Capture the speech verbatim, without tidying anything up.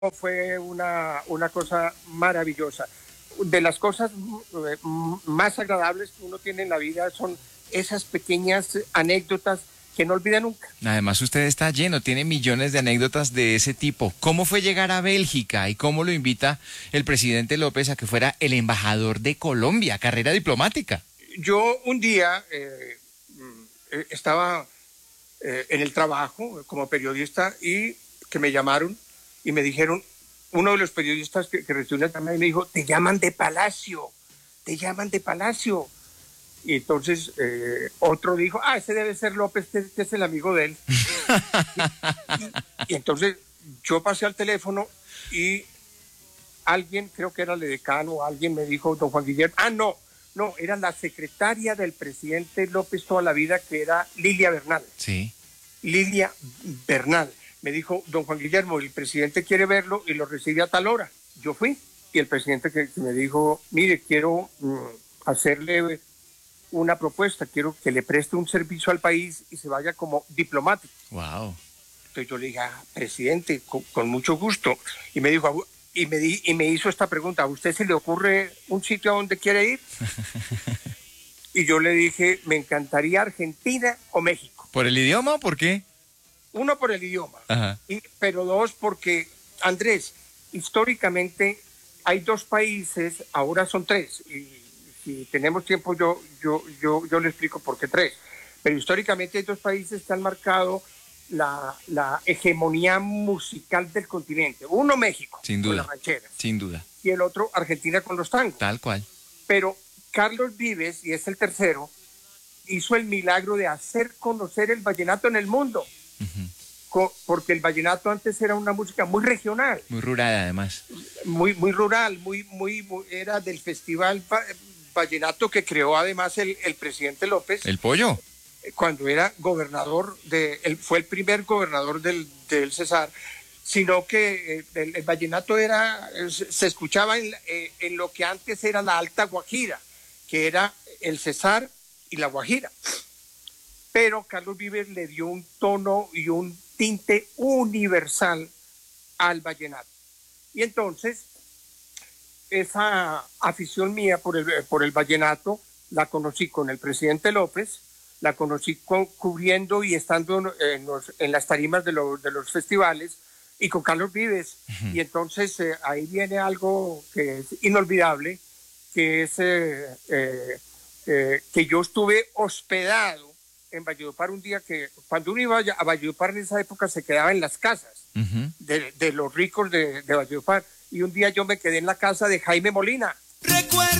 fue una, una cosa maravillosa. De las cosas eh, más agradables que uno tiene en la vida son esas pequeñas anécdotas que no olvida nunca. Además, usted está lleno, tiene millones de anécdotas de ese tipo. ¿Cómo fue llegar a Bélgica y cómo lo invita el presidente López a que fuera el embajador de Colombia, carrera diplomática? Yo un día eh, estaba eh, en el trabajo como periodista y que me llamaron y me dijeron, uno de los periodistas que, que recibió una llamada y me dijo, te llaman de Palacio, te llaman de Palacio. Y entonces eh, otro dijo, ah, ese debe ser López, que, que es el amigo de él. y, y, y entonces yo pasé al teléfono y alguien, creo que era el decano o alguien me dijo, don Juan Guillermo, ah, no, no, era la secretaria del presidente López toda la vida, que era Lilia Bernal. Sí. Lilia Bernal. Me dijo, don Juan Guillermo, el presidente quiere verlo y lo recibe a tal hora. Yo fui y el presidente que, que me dijo, mire, quiero mm, hacerle una propuesta, quiero que le preste un servicio al país y se vaya como diplomático. Wow. Entonces yo le dije, ah, presidente, con, con mucho gusto. Y me dijo, y me, di, y me hizo esta pregunta, ¿a usted se le ocurre un sitio a donde quiere ir? Y yo le dije, me encantaría Argentina o México. ¿Por el idioma o por qué? Uno, por el idioma, Ajá. y, pero dos, porque, Andrés, históricamente hay dos países, ahora son tres, y si tenemos tiempo yo, yo, yo, yo le explico por qué tres, pero históricamente hay dos países que han marcado la, la hegemonía musical del continente. Uno, México, sin duda, con las rancheras, sin duda, y el otro, Argentina, con los tangos. Tal cual. Pero Carlos Vives, y es el tercero, hizo el milagro de hacer conocer el vallenato en el mundo. Uh-huh. Porque el vallenato antes era una música muy regional. Muy rural, además. Muy, muy rural, muy, muy, muy era del festival vallenato que creó además el, el presidente López. ¿El Pollo? Cuando era gobernador, de, él fue el primer gobernador del, del Cesar, sino que el, el vallenato era, se escuchaba en, en lo que antes era la Alta Guajira, que era el Cesar y la Guajira. Pero Carlos Vives le dio un tono y un tinte universal al vallenato. Y entonces, esa afición mía por el, por el vallenato la conocí con el presidente López, la conocí con, cubriendo y estando en, los, en las tarimas de, lo, de los festivales, y con Carlos Vives. Uh-huh. Y entonces eh, ahí viene algo que es inolvidable, que es eh, eh, eh, que yo estuve hospedado en Valledupar un día, que cuando uno iba a Valledupar en esa época se quedaba en las casas uh-huh. de, de los ricos de, de Valledupar, y un día yo me quedé en la casa de Jaime Molina. Recuerda